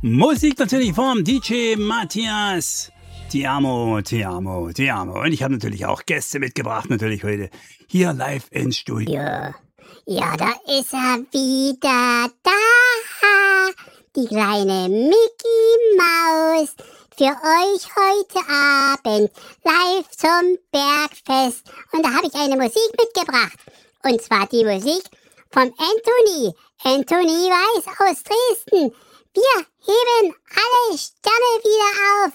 Musik natürlich vom DJ Matthias. Ti amo, ti amo, ti amo. Und ich habe natürlich auch Gäste mitgebracht, natürlich heute hier live ins Studio. Ja, da ist er wieder da. Die kleine Mickey Maus. Für euch heute Abend live zum Bergfest. Und da habe ich eine Musik mitgebracht. Und zwar die Musik vom Anthony. Anthony Weiß aus Dresden. Wir heben alle Sterne wieder auf.